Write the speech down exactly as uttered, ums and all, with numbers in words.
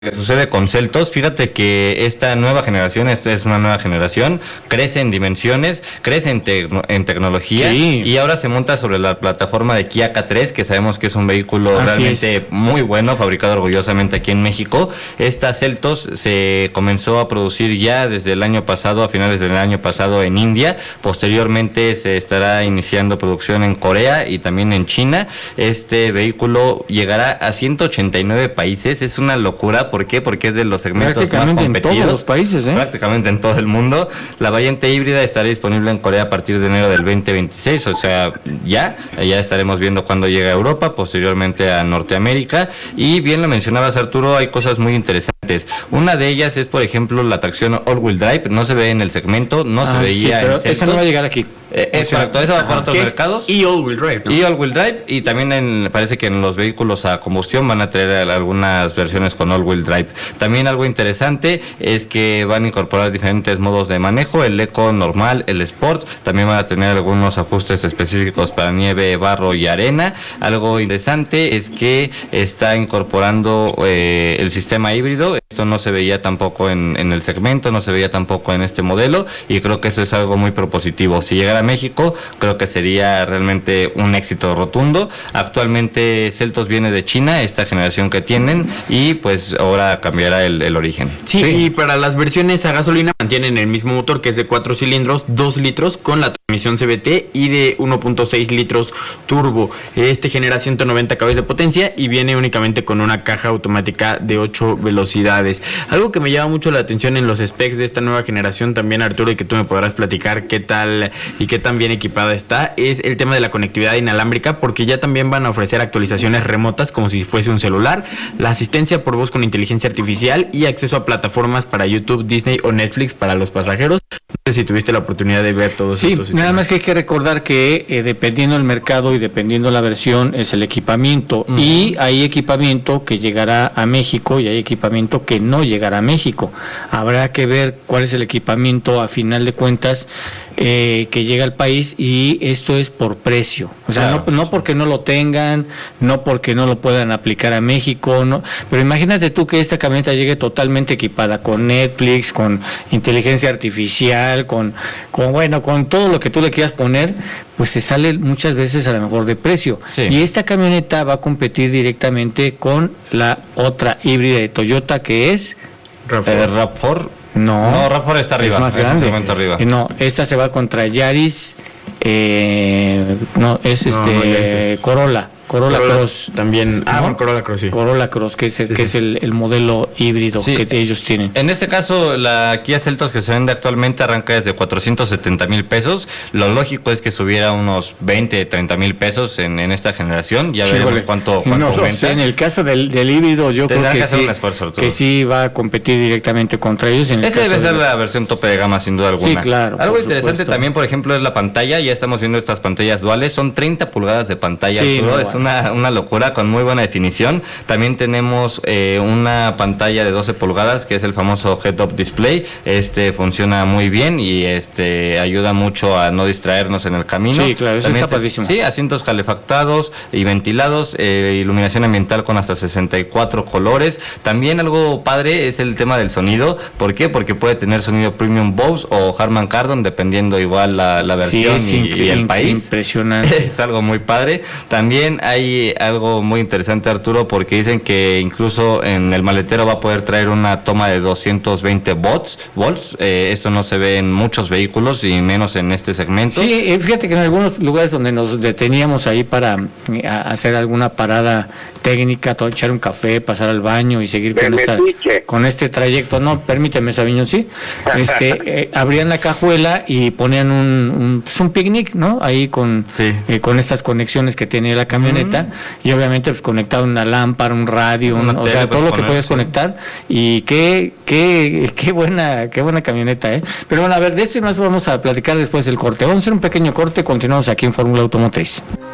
Que sucede con Seltos, fíjate que esta nueva generación, esta es una nueva generación, crece en dimensiones, crece en, te en tecnología sí. y ahora se monta sobre la plataforma de Kia K tres, que sabemos que es un vehículo Así realmente es. muy bueno, fabricado orgullosamente aquí en México. Esta Seltos se comenzó a producir ya desde el año pasado, a finales del año pasado en India, posteriormente se estará iniciando producción en Corea y también en China. Este vehículo llegará a ciento ochenta y nueve países, es una locura. ¿Por qué? Porque es de los segmentos más competidos. En todos los países, ¿eh? Prácticamente en todo el mundo. La variante híbrida estará disponible en Corea a partir de enero del veinte veintiséis, o sea, ya, ya estaremos viendo cuándo llega a Europa, posteriormente a Norteamérica. Y bien lo mencionabas, Arturo, hay cosas muy interesantes. Una de ellas es, por ejemplo, la tracción all-wheel drive. No se ve en el segmento, no ah, se veía sí, pero en Seltos. Esa no va a llegar aquí. Eh, es correcto, eso va para otros mercados. Y all-wheel drive, ¿no? Y all-wheel drive, y también en, parece que en los vehículos a combustión van a traer algunas versiones con all-wheel drive. También algo interesante es que van a incorporar diferentes modos de manejo, el eco normal, el sport, también van a tener algunos ajustes específicos para nieve, barro y arena. Algo interesante es que está incorporando eh, el sistema híbrido. Esto no se veía tampoco en, en el segmento, no se veía tampoco en este modelo, y creo que eso es algo muy propositivo. Si llegara a México, creo que sería realmente un éxito rotundo. Actualmente Seltos viene de China, esta generación que tienen, y pues ahora cambiará el, el origen. Sí, sí, y para las versiones a gasolina mantienen el mismo motor, que es de cuatro cilindros, dos litros, con la transmisión C V T, y de uno punto seis litros turbo. Este genera ciento noventa caballos de potencia y viene únicamente con una caja automática de ocho velocidades. Algo que me llama mucho la atención en los specs de esta nueva generación también, Arturo, y que tú me podrás platicar qué tal y qué tan bien equipada está, es el tema de la conectividad inalámbrica, porque ya también van a ofrecer actualizaciones remotas como si fuese un celular, la asistencia por voz con inteligencia artificial y acceso a plataformas para YouTube, Disney o Netflix para los pasajeros. No sé si tuviste la oportunidad de ver todos sí, estos sistemas. Nada más que hay que recordar que eh, dependiendo del mercado y dependiendo la versión es el equipamiento, uh-huh. y hay equipamiento que llegará a México y hay equipamiento que no llegará a México. Habrá que ver cuál es el equipamiento a final de cuentas eh, que llega al país, y esto es por precio. O sea, claro. no, no porque no lo tengan, no porque no lo puedan aplicar a México, no, pero imagínate tú que esta camioneta llegue totalmente equipada con Netflix, con inteligencia artificial, con, con bueno, con todo lo que tú le quieras poner, pues se sale muchas veces a lo mejor de precio. Sí. Y esta camioneta va a competir directamente con la otra híbrida de Toyota, que es RAV cuatro. Eh, RAV cuatro. No, no, RAV cuatro está arriba. Es más es grande. Arriba. No, esta se va contra Yaris, eh, no, es este no, no, es. Corolla. Corolla, Corolla Cross también. Ah, ¿no? Bueno, Corolla Cross, sí. Corolla Cross, que es el, sí, que sí. es el, el modelo híbrido sí. que ellos tienen. En este caso, la Kia Seltos que se vende actualmente arranca desde cuatrocientos setenta mil pesos. Lo lógico es que subiera unos veinte, treinta mil pesos en, en esta generación. Ya sí, veremos vale. cuánto, cuánto no, aumenta. O sea, en el caso del, del híbrido, yo Tendrán creo que, que hacer sí, un esfuerzo, que sí va a competir directamente contra ellos. En el Esa debe ser de... la versión tope de gama, sin duda alguna. Sí, claro. Algo interesante supuesto. también, por ejemplo, es la pantalla. Ya estamos viendo estas pantallas duales. Son treinta pulgadas de pantalla. Sí, no, es bueno. una, una locura, con muy buena definición. También tenemos eh, una pantalla de doce pulgadas, que es el famoso head-up display. Este funciona muy bien y este ayuda mucho a no distraernos en el camino. Sí, claro, eso También está padrísimo. Sí, asientos calefactados y ventilados, eh, iluminación ambiental con hasta sesenta y cuatro colores. También algo padre es el tema del sonido. ¿Por qué? Porque puede tener sonido Premium Bose o Harman Kardon, dependiendo igual la, la versión sí, y, y el país. Impresionante. Es algo muy padre. También hay algo muy interesante, Arturo, porque dicen que incluso en el maletero va a poder traer una toma de doscientos veinte volts. volts. Eh, esto no se ve en muchos vehículos y menos en este segmento. Sí, fíjate que en algunos lugares donde nos deteníamos ahí para hacer alguna parada técnica, todo, echar un café, pasar al baño y seguir con, esta, con este trayecto, no, permíteme, Sabiñón, sí, este, eh, abrían la cajuela y ponían un, un, pues un picnic, ¿no? Ahí con, sí. eh, con estas conexiones que tenía la camioneta, mm. y obviamente pues conectado una lámpara, un radio, un, o sea, todo lo que puedes conectar, y qué, qué, qué buena, qué buena camioneta, ¿eh? Pero bueno, a ver, de esto y más vamos a platicar después del corte. Vamos a hacer un pequeño corte, continuamos aquí en Fórmula Automotriz.